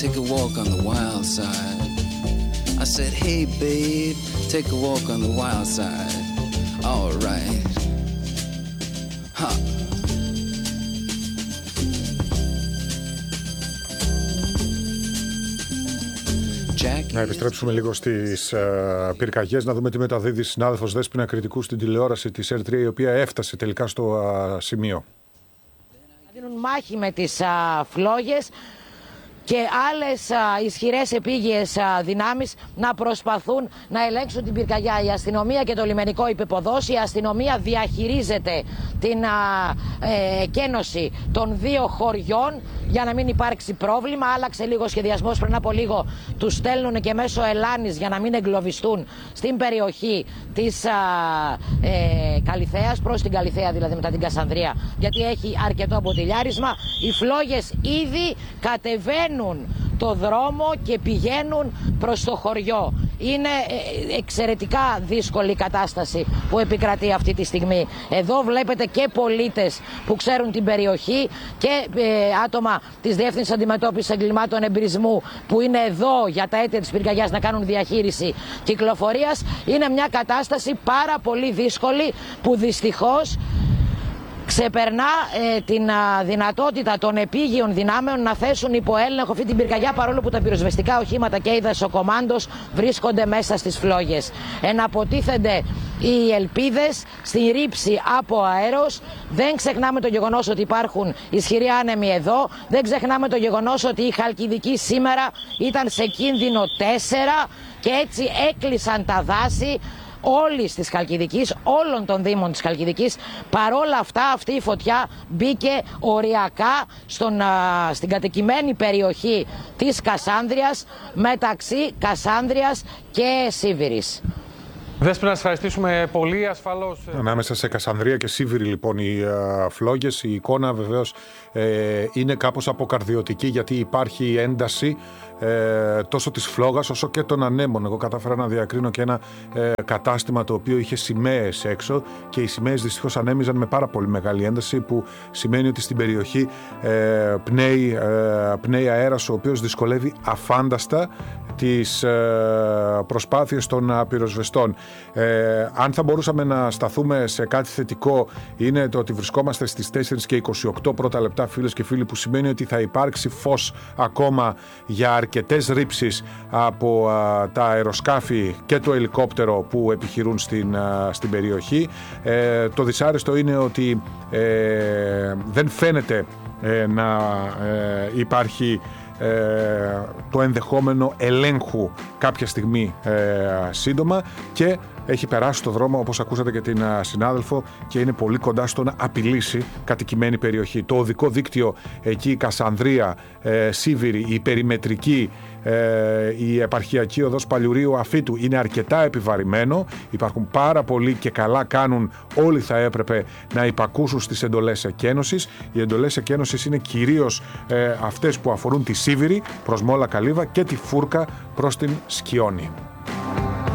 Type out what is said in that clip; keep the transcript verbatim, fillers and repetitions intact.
Take a walk on the wild side. I said, hey babe, take a walk on the wild side. All right. Ha. Να επιστρέψουμε λίγο στις uh, πυρκαγιές, να δούμε τι μεταδίδει συνάδελφος Δέσποινα Κρητικού στην τηλεόραση της Ερτρία, η οποία έφτασε τελικά στο uh, σημείο. Δίνουν μάχη με τις uh, φλόγες και άλλες α, ισχυρές επίγειες α, δυνάμεις να προσπαθούν να ελέγξουν την πυρκαγιά. Η αστυνομία και το λιμενικό υπεποδός, η αστυνομία διαχειρίζεται την α, ε, κένωση των δύο χωριών για να μην υπάρξει πρόβλημα. Άλλαξε λίγο σχεδιασμός πριν από λίγο, τους στέλνουν και μέσω ελάνης για να μην εγκλωβιστούν στην περιοχή της α, ε, Καλιθέας, προς την Καλιθέα δηλαδή μετά την Κασανδρία, γιατί έχει αρκετό μποτιλιάρισμα. Οι φλόγες ήδη κατεβαίνουν το δρόμο και πηγαίνουν προς το χωριό. Είναι εξαιρετικά δύσκολη η κατάσταση που επικρατεί αυτή τη στιγμή. Εδώ βλέπετε και πολίτες που ξέρουν την περιοχή και ε, άτομα της Διεύθυνσης Αντιμετώπισης Εγκλημάτων Εμπρισμού που είναι εδώ για τα αίτια της πυρκαγιάς να κάνουν διαχείριση κυκλοφορίας. Είναι μια κατάσταση πάρα πολύ δύσκολη που δυστυχώς ξεπερνά ε, την α, δυνατότητα των επίγειων δυνάμεων να θέσουν υπό έλεγχο αυτή την πυρκαγιά, παρόλο που τα πυροσβεστικά οχήματα και οι δασοκομάντος βρίσκονται μέσα στις φλόγες. Εναποτίθενται οι ελπίδες στη ρήψη από αέρος. Δεν ξεχνάμε το γεγονός ότι υπάρχουν ισχυροί άνεμοι εδώ. Δεν ξεχνάμε το γεγονός ότι η Χαλκιδική σήμερα ήταν σε κίνδυνο τέσσερα και έτσι έκλεισαν τα δάση όλης της Χαλκιδικής, όλων των δήμων της Χαλκιδικής. Παρόλα αυτά αυτή η φωτιά μπήκε οριακά στον, α, στην κατοικημένη περιοχή της Κασάνδριας, μεταξύ Κασάνδριας και Σίβηρης. Δέσποινα, να σας ευχαριστήσουμε πολύ. Ασφαλώς. Ανάμεσα σε Κασανδρία και Σίβηρη λοιπόν οι α, φλόγες. Η εικόνα βεβαίως ε, είναι κάπως αποκαρδιωτική, γιατί υπάρχει ένταση ε, τόσο της φλόγας όσο και των ανέμων. Εγώ κατάφερα να διακρίνω και ένα ε, κατάστημα το οποίο είχε σημαίες έξω και οι σημαίες δυστυχώς ανέμιζαν με πάρα πολύ μεγάλη ένταση, που σημαίνει ότι στην περιοχή ε, πνέει, ε, πνέει αέρας, ο οποίος δυσκολεύει αφάνταστα τις ε, προσπάθειες των πυροσβεστών. Ε, αν θα μπορούσαμε να σταθούμε σε κάτι θετικό, είναι το ότι βρισκόμαστε στις τέσσερις και είκοσι οκτώ πρώτα λεπτά, φίλες και φίλοι, που σημαίνει ότι θα υπάρξει φως ακόμα για αρκετές ρήψεις από α, τα αεροσκάφη και το ελικόπτερο που επιχειρούν στην, α, στην περιοχή. Ε, το δυσάρεστο είναι ότι ε, δεν φαίνεται ε, να ε, υπάρχει Ε, το ενδεχόμενο ελέγχου κάποια στιγμή ε, σύντομα, και έχει περάσει το δρόμο, όπως ακούσατε και την α, συνάδελφο, και είναι πολύ κοντά στο να απειλήσει κατοικημένη περιοχή. Το οδικό δίκτυο εκεί, Κασανδρία, ε, Σίβηρη, η περιμετρική, ε, η επαρχιακή οδός Παλιουρίου Αφήτου είναι αρκετά επιβαρημένο. Υπάρχουν πάρα πολλοί και καλά κάνουν, όλοι θα έπρεπε να υπακούσουν στις εντολές εκένωσης. Οι εντολές εκένωσης είναι κυρίως ε, αυτές που αφορούν τη Σίβηρη προς Μόλα Καλύβα και τη Φούρκα προς την Σκιώνη.